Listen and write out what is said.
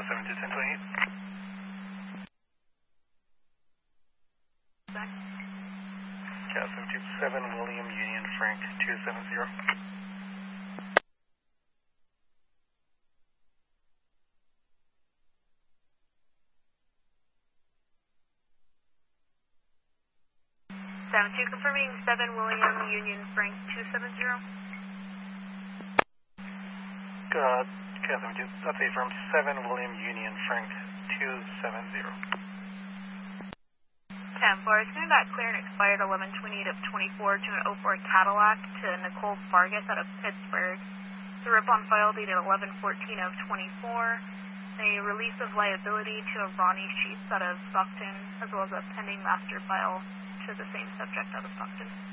7 to 1028. Cat 727, William Union Frank 270. Confirming 7 William Union Frank 270. Cat 72, that's from 7 William Union Frank 270. 10-4, sending back clear and expired 11/28 of 24 to an 04 Cadillac to Nicole Vargas out of Pittsburgh. The rip on file dated 11/14 of 24. A release of liability to a Ronnie Sheets out of Stockton, as well as a pending master file to the same subject out of Stockton.